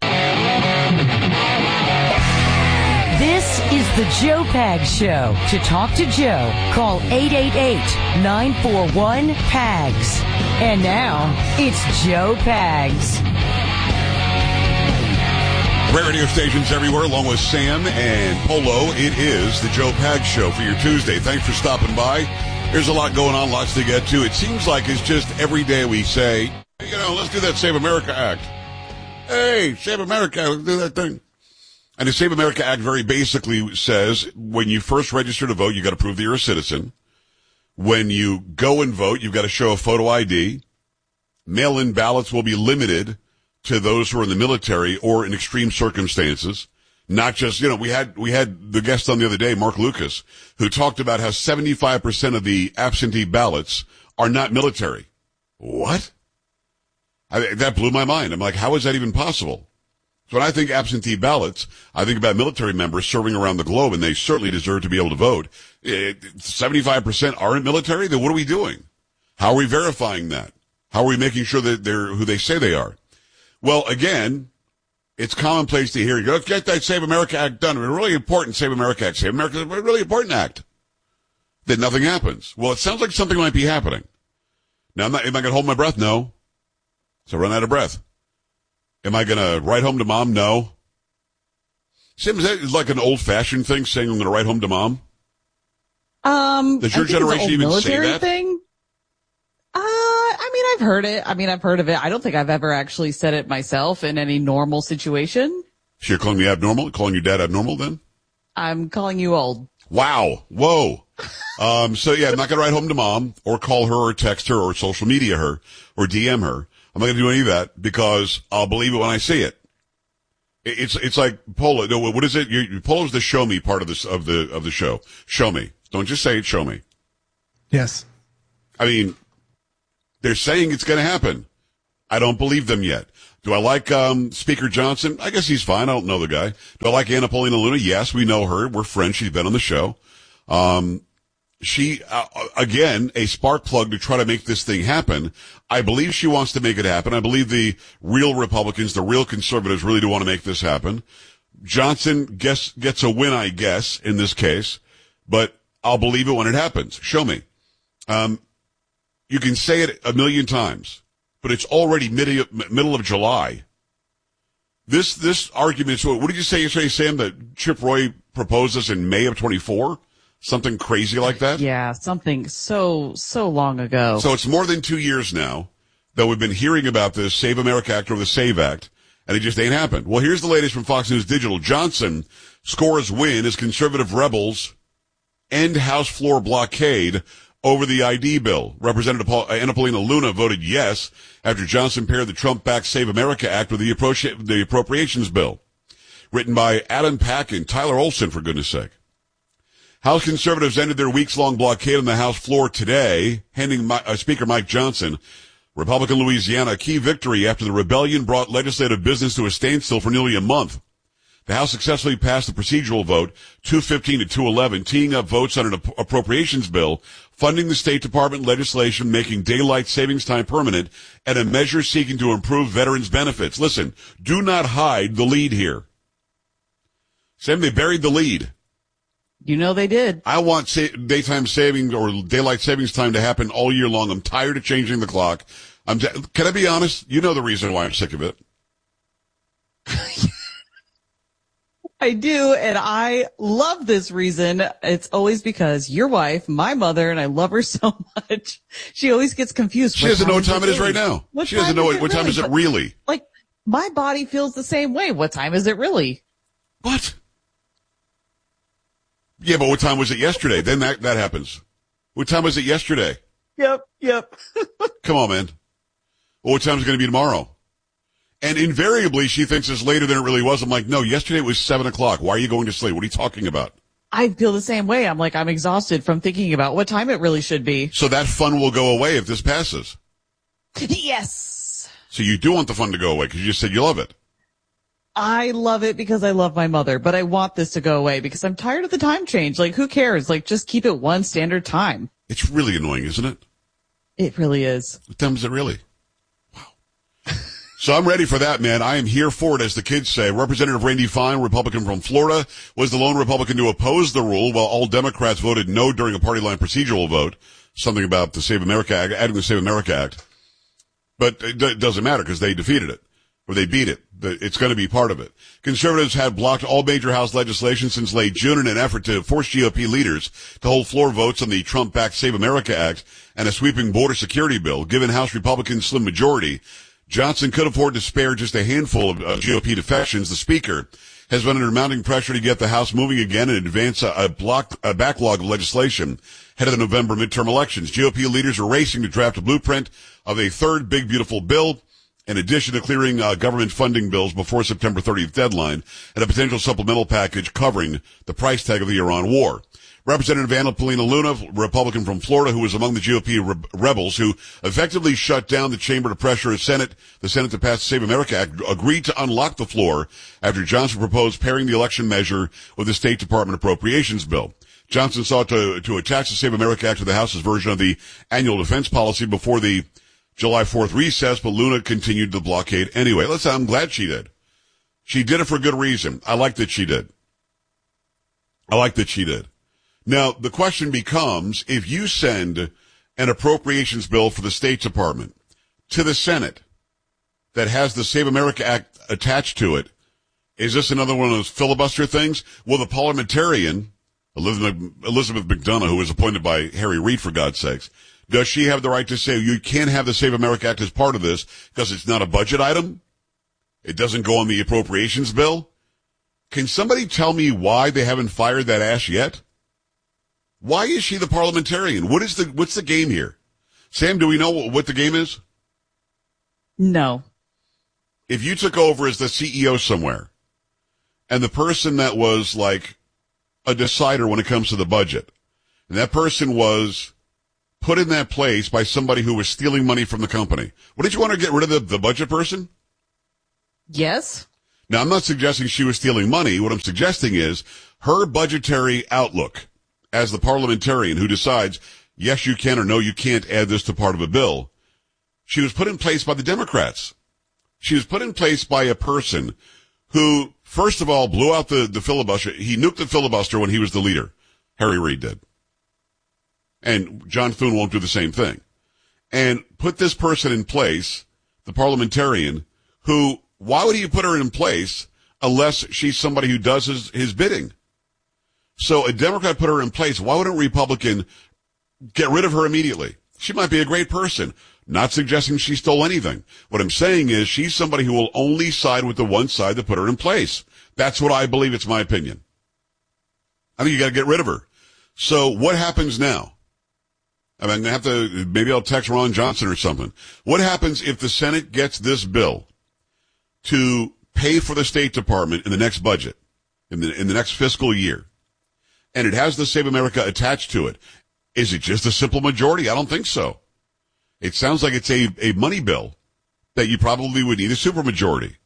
This is the Joe Pags Show. To talk to Joe, call 888-941-PAGS. And now, it's Joe Pags. Great radio stations everywhere, along with Sam and Polo. It is the Joe Pags Show for your Tuesday. Thanks for stopping by. There's a lot going on, lots to get to. It seems like it's just every day we say, let's do that Save America Act. Hey, Save America, let's do that thing. And the Save America Act very basically says when you first register to vote, you got to prove that you're a citizen. When you go and vote, you've got to show a photo ID. Mail-in ballots will be limited to those who are in the military or in extreme circumstances. Not just, we had the guest on the other day, Mark Lucas, who talked about how 75% of the absentee ballots are not military. What? That blew my mind. I'm like, how is that even possible? So when I think absentee ballots, I think about military members serving around the globe, and they certainly deserve to be able to vote. 75% aren't military? Then what are we doing? How are we verifying that? How are we making sure that they're who they say they are? Well, again, it's commonplace to hear, you go, get that Save America Act done. It's a really important Save America Act. Save America is a really important act. Then nothing happens. Well, it sounds like something might be happening. Now, am I going to hold my breath? No. So run out of breath. Am I going to write home to mom? No. Sim, is that like an old-fashioned thing, saying I'm going to write home to mom? Does your generation even say that? Thing? I mean, I've heard it. I've heard of it. I don't think I've ever actually said it myself in any normal situation. So you're calling me abnormal? Calling your dad abnormal then? I'm calling you old. Wow. Whoa. So yeah, I'm not going to write home to mom or call her or text her or social media her or DM her. I'm not going to do any of that because I'll believe it when I see it. It's like Polo. No, what is it? Polo's the show me part of this, of the show. Show me. Don't just say it, show me. Yes. I mean, they're saying it's going to happen. I don't believe them yet. Do I like Speaker Johnson? I guess he's fine. I don't know the guy. Do I like Anna Paulina Luna? Yes, we know her. We're friends. She's been on the show. She, again, a spark plug to try to make this thing happen. I believe she wants to make it happen. I believe the real Republicans, the real conservatives really do want to make this happen. Johnson gets a win, I guess, in this case, but I'll believe it when it happens. Show me. You can say it a million times, but it's already middle of July. This argument, so what did you say yesterday, Sam, that Chip Roy proposed this in May of 24? Something crazy like that? Yeah, something so long ago. So it's more than 2 years now that we've been hearing about this Save America Act or the SAVE Act, and it just ain't happened. Well, here's the latest from Fox News Digital. Johnson scores win as conservative rebels end House floor blockade over the ID bill. Representative Anna Paulina Luna voted yes after Johnson paired the Trump-backed Save America Act with the appropriations bill. Written by Adam Pack and Tyler Olson, for goodness sake. House conservatives ended their weeks-long blockade on the House floor today, handing Speaker Mike Johnson, Republican Louisiana, a key victory after the rebellion brought legislative business to a standstill for nearly a month. The House successfully passed the procedural vote, 215 to 211, teeing up votes on an appropriations bill, funding the State Department legislation making daylight savings time permanent, and a measure seeking to improve veterans' benefits. Listen, do not hide the lead here. Sam, they buried the lead. You know they did. I want daytime savings or daylight savings time to happen all year long. I'm tired of changing the clock. Can I be honest? You know the reason why I'm sick of it. I do, and I love this reason. It's always because your wife, my mother, and I love her so much. She always gets confused. She doesn't know what time it is right now. She doesn't know what time is it really. Like, my body feels the same way. What time is it really? What? Yeah, but what time was it yesterday? Then that happens. What time was it yesterday? Yep. Come on, man. Well, what time is it going to be tomorrow? And invariably, she thinks it's later than it really was. I'm like, no, yesterday it was 7 o'clock. Why are you going to sleep? What are you talking about? I feel the same way. I'm like, I'm exhausted from thinking about what time it really should be. So that fun will go away if this passes. Yes. So you do want the fun to go away because you just said you love it. I love it because I love my mother, but I want this to go away because I'm tired of the time change. Like, who cares? Like, just keep it one standard time. It's really annoying, isn't it? It really is. What time is it really? Wow. So I'm ready for that, man. I am here for it, as the kids say. Representative Randy Fine, Republican from Florida, was the lone Republican to oppose the rule, while all Democrats voted no during a party line procedural vote. Something about the Save America Act, adding the Save America Act. But it doesn't matter because they defeated it. Or they beat it. It's going to be part of it. Conservatives had blocked all major House legislation since late June in an effort to force GOP leaders to hold floor votes on the Trump-backed Save America Act and a sweeping border security bill. Given House Republicans' slim majority, Johnson could afford to spare just a handful of GOP defections. The Speaker has been under mounting pressure to get the House moving again and advance a backlog of legislation ahead of the November midterm elections. GOP leaders are racing to draft a blueprint of a third big, beautiful bill. in addition to clearing government funding bills before September 30th deadline and a potential supplemental package covering the price tag of the Iran war. Representative Anna Paulina Luna, Republican from Florida, who was among the GOP rebels who effectively shut down the chamber to pressure the Senate to pass the Save America Act, agreed to unlock the floor after Johnson proposed pairing the election measure with the State Department appropriations bill. Johnson sought to attach the Save America Act to the House's version of the annual defense policy before the July 4th recess, but Luna continued the blockade anyway. Listen, I'm glad she did. She did it for good reason. I like that she did. Now, the question becomes, if you send an appropriations bill for the State Department to the Senate that has the Save America Act attached to it, is this another one of those filibuster things? Will the parliamentarian, Elizabeth McDonough, who was appointed by Harry Reid, for God's sakes, does she have the right to say you can't have the Save America Act as part of this because it's not a budget item? It doesn't go on the appropriations bill? Can somebody tell me why they haven't fired that ass yet? Why is she the parliamentarian? What's the game here? Sam, do we know what the game is? No. If you took over as the CEO somewhere and the person that was like a decider when it comes to the budget, and that person was put in that place by somebody who was stealing money from the company. What, did you want to get rid of the budget person? Yes. Now, I'm not suggesting she was stealing money. What I'm suggesting is her budgetary outlook as the parliamentarian who decides, yes, you can or no, you can't add this to part of a bill. She was put in place by the Democrats. She was put in place by a person who, first of all, blew out the filibuster. He nuked the filibuster when he was the leader. Harry Reid did. And John Thune won't do the same thing. And put this person in place, the parliamentarian, who, why would he put her in place unless she's somebody who does his bidding? So a Democrat put her in place. Why wouldn't a Republican get rid of her immediately? She might be a great person. Not suggesting she stole anything. What I'm saying is she's somebody who will only side with the one side that put her in place. That's what I believe. It's my opinion. I think you got to get rid of her. So what happens now? I mean, maybe I'll text Ron Johnson or something. What happens if the Senate gets this bill to pay for the State Department in the next budget, in the next fiscal year, and it has the Save America attached to it? Is it just a simple majority? I don't think so. It sounds like it's a money bill that you probably would need a supermajority.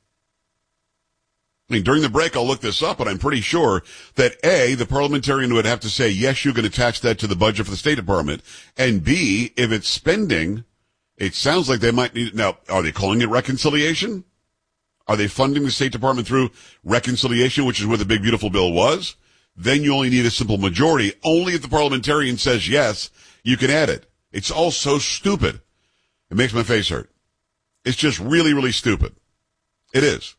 I mean, during the break, I'll look this up, but I'm pretty sure that A, the parliamentarian would have to say, yes, you can attach that to the budget for the State Department. And B, if it's spending, it sounds like they might need, now, are they calling it reconciliation? Are they funding the State Department through reconciliation, which is what the big beautiful bill was? Then you only need a simple majority. Only if the parliamentarian says yes, you can add it. It's all so stupid. It makes my face hurt. It's just really, really stupid. It is.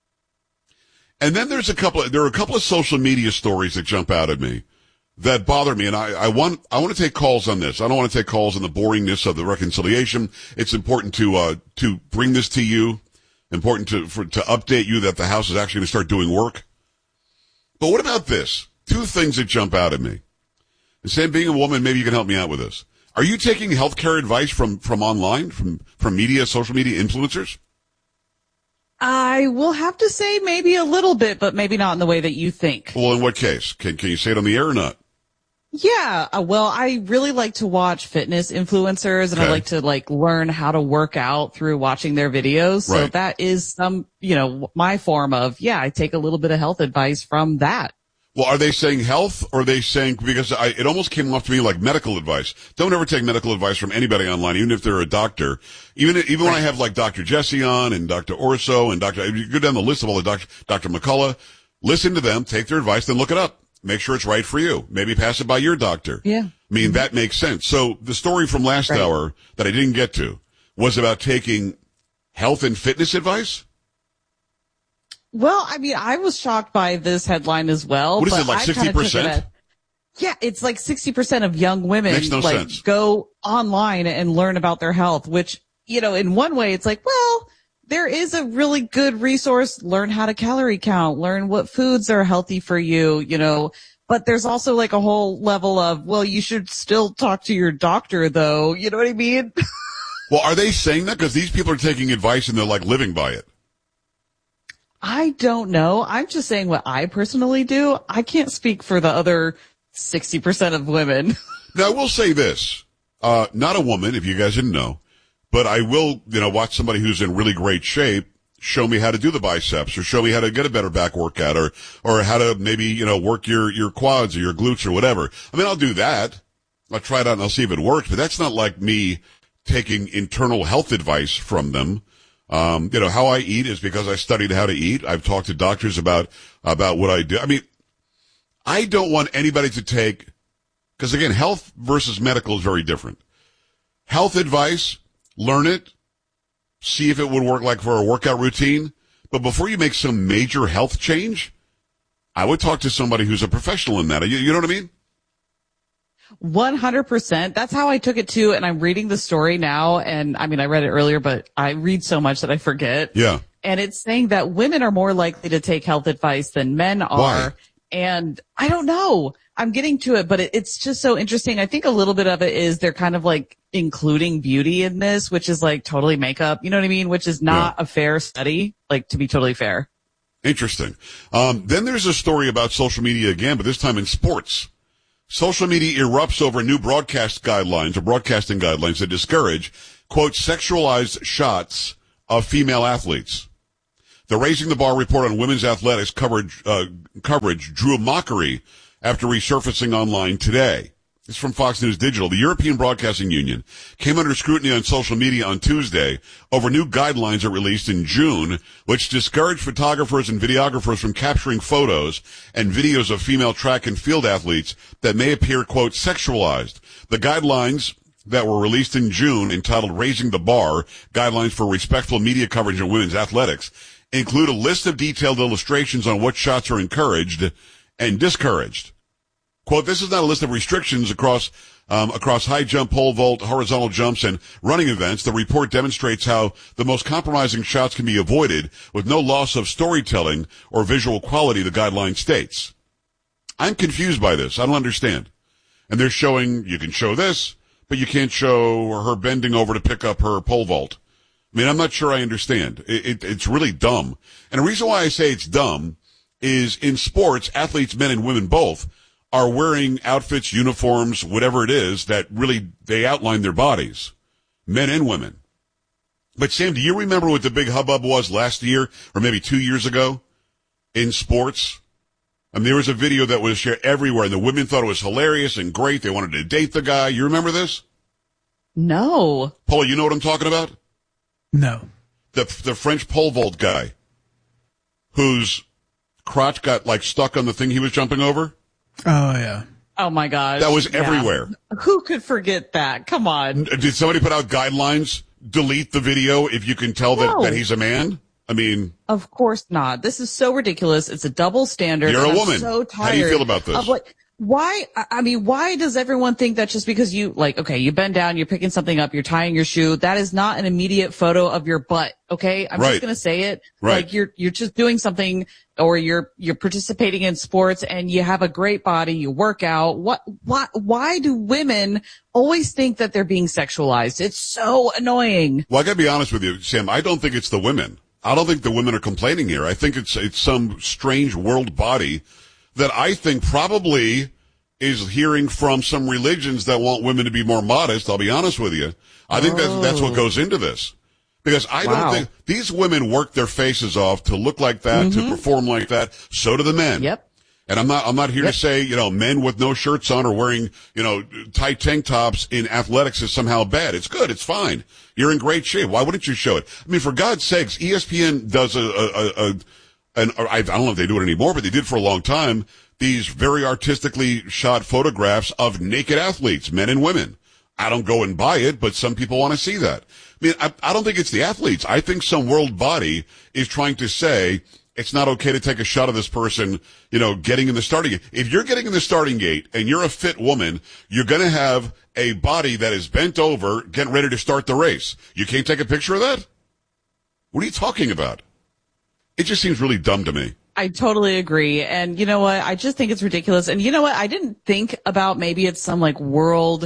And then there are a couple of social media stories that jump out at me that bother me, and I want to take calls on this. I don't want to take calls on the boringness of the reconciliation. It's important to bring this to you, important to update you that the House is actually going to start doing work. But what about this? Two things that jump out at me. And Sam, being a woman, maybe you can help me out with this. Are you taking healthcare advice from online, from media, social media influencers? I will have to say maybe a little bit, but maybe not in the way that you think. Well, in what case? Can you say it on the air or not? Yeah. Well, I really like to watch fitness influencers, and I like to learn how to work out through watching their videos. So that is my form of, I take a little bit of health advice from that. Well, are they saying health, or are they saying, because it almost came off to me like medical advice. Don't ever take medical advice from anybody online, even if they're a doctor. Even when I have like Dr. Jesse on and Dr. Orso and you go down the list of all the Dr. McCullough, listen to them, take their advice, then look it up. Make sure it's right for you. Maybe pass it by your doctor. Yeah. I mean, that makes sense. So the story from last hour that I didn't get to was about taking health and fitness advice. Well, I mean, I was shocked by this headline as well. What is it, like 60%? Yeah, it's like 60% of young women Makes no sense. Go online and learn about their health, which, in one way it's like, well, there is a really good resource. Learn how to calorie count, learn what foods are healthy for you, but there's also like a whole level of, well, you should still talk to your doctor though. You know what I mean? Well, are they saying that? Because these people are taking advice and they're like living by it. I don't know. I'm just saying what I personally do. I can't speak for the other 60% of women. Now, I will say this. Not a woman, if you guys didn't know, but I will, watch somebody who's in really great shape show me how to do the biceps or show me how to get a better back workout or how to maybe, work your quads or your glutes or whatever. I mean, I'll do that. I'll try it out and I'll see if it works, but that's not like me taking internal health advice from them. How I eat is because I studied how to eat. I've talked to doctors about what I do. I mean, I don't want anybody to take, because again, health versus medical is very different. Health advice, learn it, see if it would work like for a workout routine. But before you make some major health change, I would talk to somebody who's a professional in that. You know what I mean? 100%. That's how I took it too. And I'm reading the story now. And I mean, I read it earlier, but I read so much that I forget. Yeah. And it's saying that women are more likely to take health advice than men are. Why? And I don't know. I'm getting to it, but it's just so interesting. I think a little bit of it is they're kind of like including beauty in this, which is like totally makeup. You know what I mean? Which is not a fair study, like to be totally fair. Interesting. Then there's a story about social media again, but this time in sports. Social media erupts over new broadcasting guidelines that discourage, quote, sexualized shots of female athletes. The Raising the Bar report on women's athletics coverage drew a mockery after resurfacing online today. It's from Fox News Digital. The European Broadcasting Union came under scrutiny on social media on Tuesday over new guidelines it released in June, which discouraged photographers and videographers from capturing photos and videos of female track and field athletes that may appear, quote, sexualized. The guidelines that were released in June, entitled Raising the Bar, Guidelines for Respectful Media Coverage of Women's Athletics, include a list of detailed illustrations on what shots are encouraged and discouraged. Quote, this is not a list of restrictions across high jump, pole vault, horizontal jumps, and running events. The report demonstrates how the most compromising shots can be avoided with no loss of storytelling or visual quality, the guideline states. I'm confused by this. I don't understand. And they're showing, you can show this, but you can't show her bending over to pick up her pole vault. I mean, I'm not sure I understand. It's really dumb. And the reason why I say it's dumb is in sports, athletes, men and women both, are wearing outfits, uniforms, whatever it is, that really, they outline their bodies. Men and women. But Sam, do you remember what the big hubbub was last year, or maybe 2 years ago, in sports? I mean, there was a video that was shared everywhere, and the women thought it was hilarious and great. They wanted to date the guy. You remember this? No. Paula, you know what I'm talking about? No. The French pole vault guy, whose crotch got, like, stuck on the thing he was jumping over? Oh, yeah. Oh, my gosh. That was everywhere. Who could forget that? Come on. Did somebody put out guidelines? Delete the video if you can tell that he's a man? I mean. Of course not. This is so ridiculous. It's a double standard. You're a woman. I'm so tired. How do you feel about this? Why does everyone think that just because you, you bend down, you're picking something up, you're tying your shoe, that is not an immediate photo of your butt, okay? I'm just gonna say it. Right. Like, you're just doing something, or you're participating in sports and you have a great body, you work out. Why do women always think that they're being sexualized? It's so annoying. Well, I gotta be honest with you, Sam, I don't think it's the women. I don't think the women are complaining here. I think it's some strange world body that I think probably is hearing from some religions that want women to be more modest. I'll be honest with you. I think that's what goes into this. Because I don't think these women work their faces off to look like that, to perform like that. So do the men. Yep. And I'm not here to say, men with no shirts on or wearing, tight tank tops in athletics is somehow bad. It's good. It's fine. You're in great shape. Why wouldn't you show it? I mean, for God's sakes, ESPN does and I don't know if they do it anymore, but they did for a long time, these very artistically shot photographs of naked athletes, men and women. I don't go and buy it, but some people want to see that. I mean, I don't think it's the athletes. I think some world body is trying to say it's not okay to take a shot of this person, getting in the starting gate. If you're getting in the starting gate and you're a fit woman, you're going to have a body that is bent over, getting ready to start the race. You can't take a picture of that? What are you talking about? It just seems really dumb to me. I totally agree. And you know what? I just think it's ridiculous. And you know what? I didn't think about maybe it's some world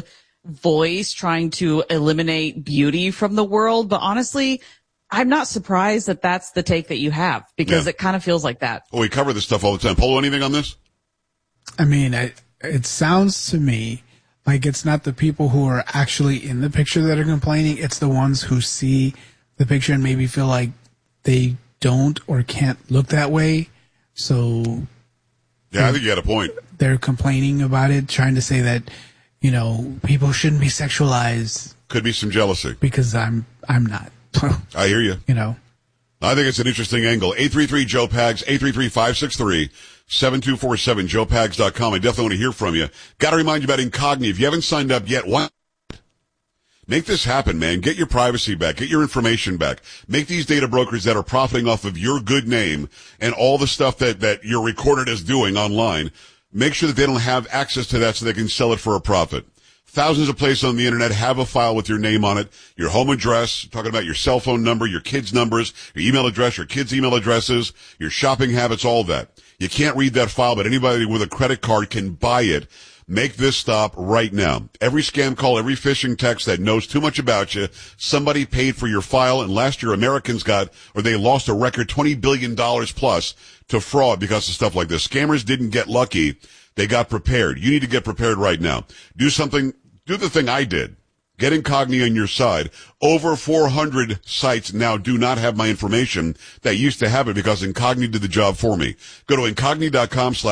voice trying to eliminate beauty from the world. But honestly, I'm not surprised that that's the take that you have, because it kind of feels like that. Oh, we cover this stuff all the time. Polo, anything on this? I mean, it sounds to me like it's not the people who are actually in the picture that are complaining. It's the ones who see the picture and maybe feel like they don't or can't look that way. So yeah, I think you had a point. They're complaining about it, trying to say that, you know, people shouldn't be sexualized. Could be some jealousy. Because I'm not. I hear you. You know. I think it's an interesting angle. 833-JOE-PAGS, 833-563-7247, joepags.com. I definitely want to hear from you. Got to remind you about Incogni. If you haven't signed up yet, why? Make this happen, man. Get your privacy back. Get your information back. Make these data brokers that are profiting off of your good name and all the stuff that you're recorded as doing online, make sure that they don't have access to that so they can sell it for a profit. Thousands of places on the internet have a file with your name on it, your home address, talking about your cell phone number, your kids' numbers, your email address, your kids' email addresses, your shopping habits, all that. You can't read that file, but anybody with a credit card can buy it. Make this stop right now. Every scam call, every phishing text that knows too much about you, somebody paid for your file, and last year Americans they lost a record $20 billion plus to fraud because of stuff like this. Scammers didn't get lucky. They got prepared. You need to get prepared right now. Do the thing I did. Get Incogni on your side. Over 400 sites now do not have my information that used to have it because Incogni did the job for me. Go to incogni.com/